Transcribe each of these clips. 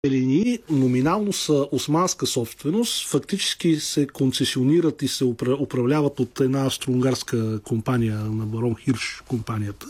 линии номинално са османска собственост, фактически се концесионират и се управляват от една австро-унгарска компания на барон Хирш компанията.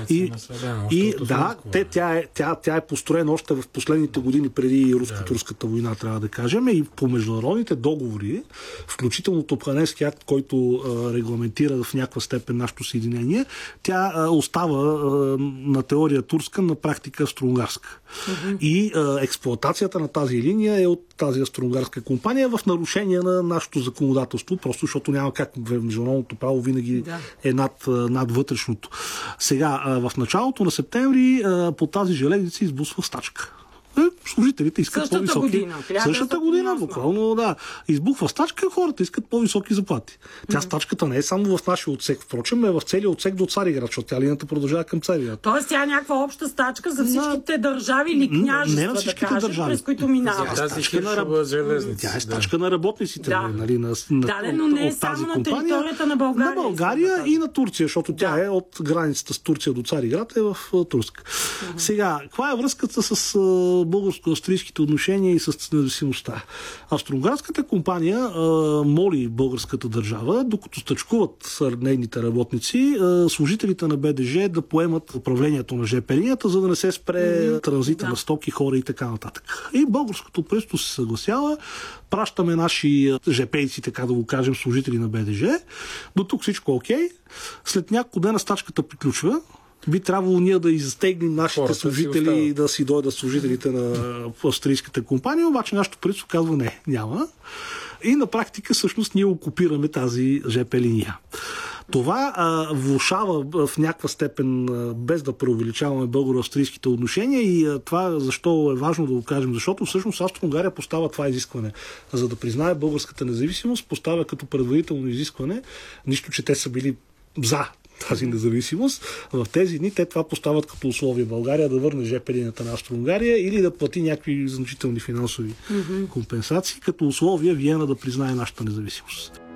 Тя е построена още в последните години преди руско-турската война, трябва да кажем, и по международните договори, включително Топханевски акт, който регламентира в някаква степен нашето съединение, тя остава на теория турска, на практика австро-унгарска. И експлоатацията на тази линия е от тази австро-унгарска компания в нарушение на нашето законодателство, просто защото няма как в международното право винаги е над вътрешното. Сега, в началото на септември по тази железница избусва стачка. Служителите искат по-високи. Същата година, буквално, да. Избухва стачка, хората искат по-високи заплати. Тя стачката не е само в нашия отсек, впрочем, е в целия отсек до Цариград, защото тя линията продължава към Цариград. Тоест тя е някаква обща стачка за всичките държави или княжества, не на всичките държави, през които минава. Тя е стачка на работниците, нали, но не е само на територията на България. На България и на Турция, защото тя е от границата с Турция до Цариград е в Турск. Сега, каква е връзката с българско-австрийските отношения и с независимостта? Австро-унгарската компания моли българската държава, докато стачкуват нейните работници, служителите на БДЖ да поемат управлението на ЖП линията, за да не се спре транзита на стоки, хора и така нататък. И българското правителство се съгласява, пращаме наши жепейци, така да го кажем, служители на БДЖ. До тук всичко окей. След няколко дена стачката приключва. Би трябвало ние да изтегнем нашите служители и да си дойдат служителите на австрийската компания, обаче нашето правителство казва не, няма. И на практика всъщност ние окупираме тази ЖП линия. Това влошава в някаква степен, без да преувеличаваме българо-австрийските отношения, и това защо е важно да го кажем, защото всъщност Австро-Унгария поставя това изискване. За да признае българската независимост, поставя като предварително изискване, нищо, че те са били за тази независимост. В тези дни те това поставят като условие България да върне ЖП линията на Австро-Унгария или да плати някакви значителни финансови компенсации, като условие Виена да признае нашата независимост.